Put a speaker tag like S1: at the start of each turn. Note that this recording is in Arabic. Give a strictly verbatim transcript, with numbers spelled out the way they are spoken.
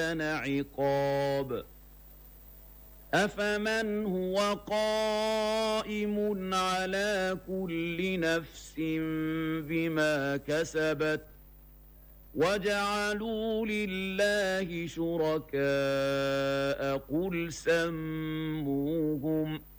S1: عقاب أفمن هو قائم على كل نفس بما كسبت وجعلوا لله شركاء قل سموهم